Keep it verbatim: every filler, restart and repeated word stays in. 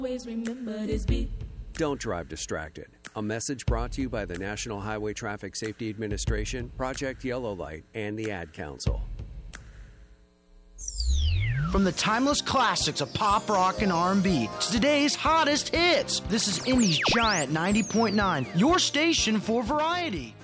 Always remember this beat. Don't drive distracted. A message brought to you by the National Highway Traffic Safety Administration, Project Yellow Light, and the Ad Council. From the timeless classics of pop, rock, and R and B to today's hottest hits, this is Indy's Giant ninety point nine, your station for variety.